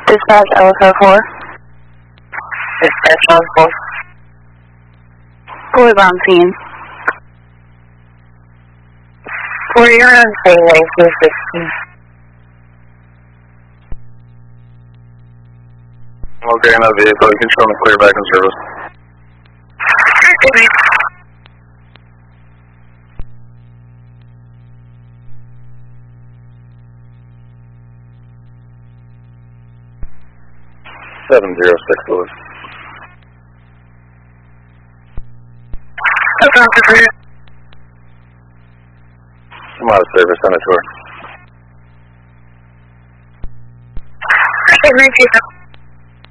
Dispatch LSR4. Dispatch LSR4. Fully bound scene. For your own scene, 1916. Okay, in that vehicle, you can show them clear back in service. Okay. 706 Lewis. I'm out of service on a tour. Okay, 19.